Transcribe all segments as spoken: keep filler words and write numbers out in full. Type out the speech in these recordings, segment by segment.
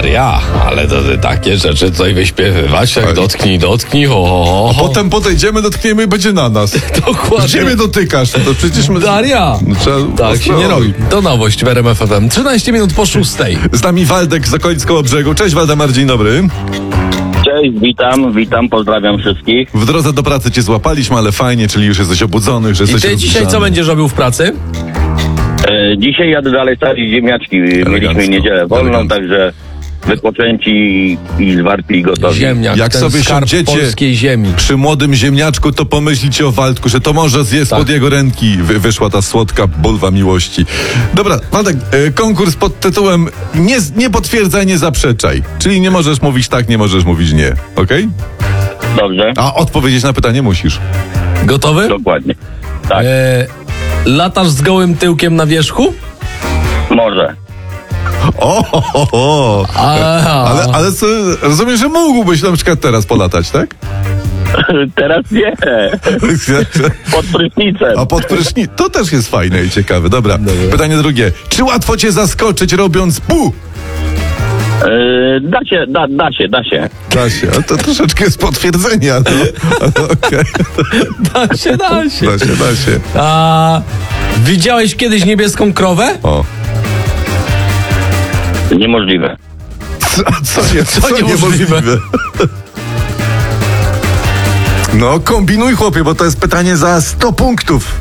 Daria, ale to ty takie rzeczy tutaj wyśpiewywać, jak Ale- dotknij, dotknij, ho, ho, ho. Potem podejdziemy, dotkniemy i będzie na nas. Dokładnie. Gdzie mnie dotykasz? To przecież my... Daria! No, trzeba Tak się nie ostrożnie. robi. To nowość w R M F F M. trzynaście minut po szóstej. Z nami Waldek z okolic Kołobrzegu. Cześć Waldemar, dzień dobry. Cześć, witam, witam, pozdrawiam wszystkich. W drodze do pracy cię złapaliśmy, ale fajnie, czyli już jesteś obudzony, już I jesteś ty dzisiaj co rozgrzany. będziesz robił w pracy? E, dzisiaj jadę dalej sadzić ziemniaczki. Mieliśmy niedzielę wolną, elegancko. także wypoczęci i, i zwarci i gotowi. Ziemniak, Jak ten sobie skarb siądziecie- polskiej ziemi. Przy młodym ziemniaczku to pomyślicie o Waldku, że to może zje Tak. spod jego ręki wy, wyszła ta słodka bulwa miłości. Dobra, Waldek, e, konkurs pod tytułem nie, nie potwierdzaj, nie zaprzeczaj. Czyli nie możesz mówić tak, nie możesz mówić nie. Okej? Dobrze, A odpowiedzieć na pytanie musisz. Gotowy? dokładnie. Tak, E, latasz z gołym tyłkiem na wierzchu? może. O, ho, ho, ho. Aha. Ale, ale co, rozumiem, że mógłbyś na przykład teraz polatać, tak? Teraz nie, pod prysznicem. A pod prysznic, to też jest fajne i ciekawe. Dobra, pytanie drugie. Czy łatwo cię zaskoczyć robiąc pu? E, da się, da, da się, da się. Da się, a to troszeczkę jest potwierdzenia. No. Okej, Da się, da się. da się, da się. A widziałeś kiedyś niebieską krowę? O. Niemożliwe. Co, co, nie, co, Co niemożliwe? niemożliwe? No, kombinuj chłopie, bo to jest pytanie za sto punktów.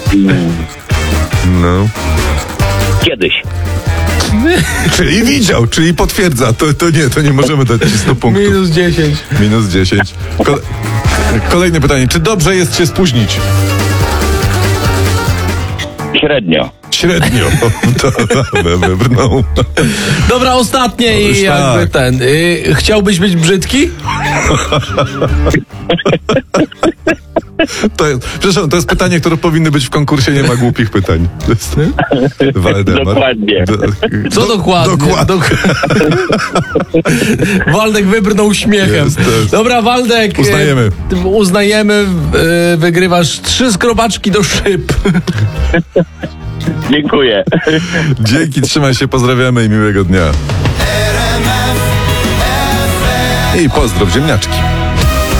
No. Kiedyś. Czyli widział, czyli potwierdza. To, to nie, to nie możemy dać ci sto punktów. Minus dziesięć. Minus dziesięć. Kole... Kolejne pytanie. Czy dobrze jest się spóźnić? Średnio. Średnio. To, to wybrnął. Dobra, ostatnie Już i jakby tak. ten. Y, chciałbyś być brzydki? To jest, przepraszam, to jest pytanie, które powinny być w konkursie. Nie ma głupich pytań. To jest- Waldemar. Dokładnie. Do, Co do- dokładnie? Dokładnie. Dok- Waldek wybrnął śmiechem. Jest, jest. Dobra, Waldek. y, Uznajemy. ty- Uznajemy. y, Wygrywasz trzy skrobaczki do szyb. Dziękuję. Dzięki, trzymaj się, pozdrawiamy i miłego dnia. I pozdrow ziemniaczki.